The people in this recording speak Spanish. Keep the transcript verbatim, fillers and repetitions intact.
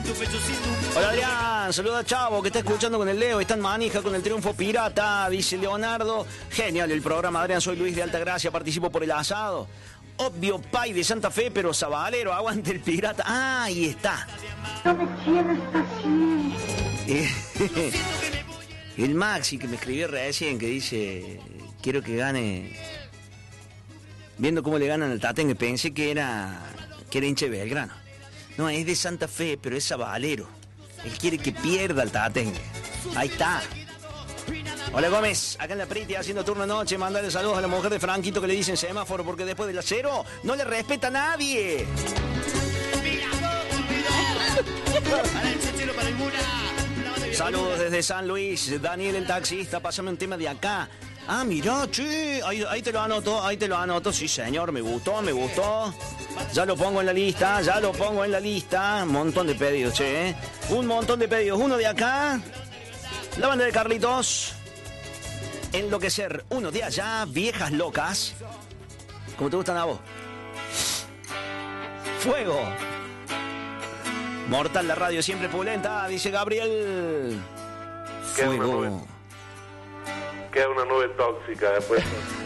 Hola Adrián, saluda a Chavo que está escuchando con el Leo, está en manija con el triunfo pirata, dice Leonardo. Genial el programa, Adrián, soy Luis de Altagracia, participo por el asado. Obvio Pai de Santa Fe, pero Sabalero, aguante el pirata. Ah, ahí está. No me tienes así. El Maxi que me escribió recién, que dice, quiero que gane. Viendo cómo le ganan al Tatengue, pensé que era, que era hincha de Belgrano. No, es de Santa Fe, pero es Sabalero. Él quiere que pierda el Tatengue. Ahí está. Hola Gómez, acá en la Priti haciendo turno noche, mandale saludos a la mujer de Franquito que le dicen semáforo porque después del acero no le respeta a nadie. Saludos desde San Luis, Daniel el taxista, pásame un tema de acá. Ah, mirá, che, ahí, ahí te lo anoto, ahí te lo anoto, sí señor, me gustó, me gustó. Ya lo pongo en la lista, ya lo pongo en la lista. Un montón de pedidos, che, ¿eh? Un montón de pedidos, uno de acá, la banda de Carlitos. Enloquecer, uno de allá, viejas locas. ¿Cómo te gustan a vos? Fuego. Mortal la radio siempre pulenta, dice Gabriel. Queda una nube, Fuego. queda una nube tóxica después.